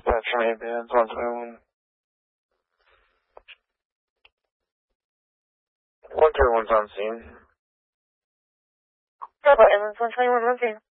Charlie Bands 121. 131's on scene. Bravo, Evans 121, on scene.